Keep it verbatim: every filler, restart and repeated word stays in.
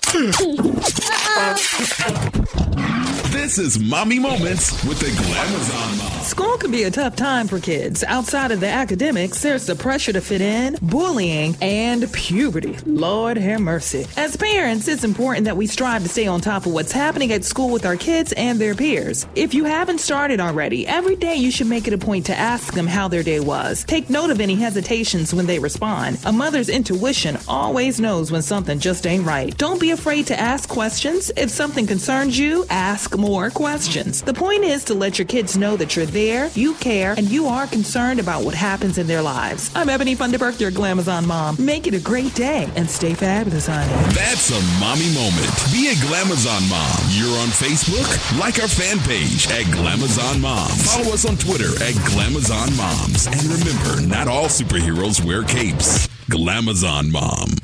This is Mommy Moments with the Glamazon Mom. School can be a tough time for kids. Outside of the academics, there's the pressure to fit in, bullying, and puberty. Lord have mercy. As parents, it's important that we strive to stay on top of what's happening at school with our kids and their peers. If you haven't started already, every day you should make it a point to ask them how their day was. Take note of any hesitations when they respond. A mother's intuition always knows when something just ain't right. Don't be afraid to ask questions. If something concerns you, ask more questions. The point is to let your kids know that you're there, you care, and you are concerned about what happens in their lives. I'm Ebony Funderburk, your Glamazon mom. Make it a great day and stay fabulous, honey. That's a mommy moment. Be a Glamazon mom. You're on Facebook? Like our fan page at Glamazon Moms. Follow us on Twitter at Glamazon Moms. And remember, not all superheroes wear capes. Glamazon Mom.